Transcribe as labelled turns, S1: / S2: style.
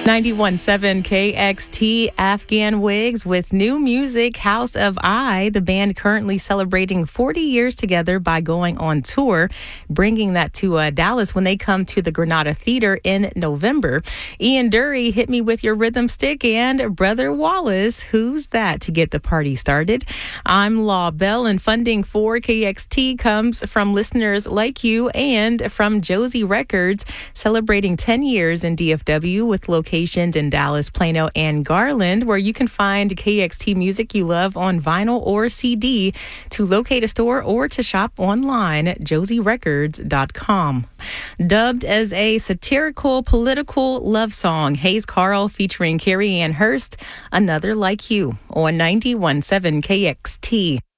S1: 91.7 KXT Afghan Wigs with new music, House of I, the band currently celebrating 40 years together by going on tour, bringing that to Dallas when they come to the Granada Theater in November. Ian Dury, hit me with your rhythm stick, and Brother Wallace, who's that, to get the party started. I'm Law Bell, and funding for KXT comes from listeners like you and from Josie Records, celebrating 10 years in DFW with locations in Dallas, Plano, and Garland, where you can find KXT music you love on vinyl or CD. To locate a store or to shop online, josierecords.com. Dubbed as a satirical political love song, Hayes Carll featuring Carrie Ann Hurst, Another Like You, on 91.7 KXT.